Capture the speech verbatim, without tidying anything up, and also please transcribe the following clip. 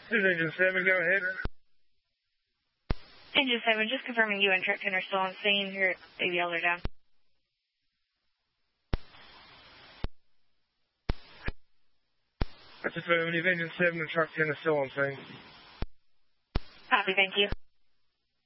This is Engine seven, go ahead. Engine seven, just confirming you and Truck ten are still on scene. Your A V Ls are down. That's affirmative. Engine seven and Truck ten are still on scene. Copy, thank you.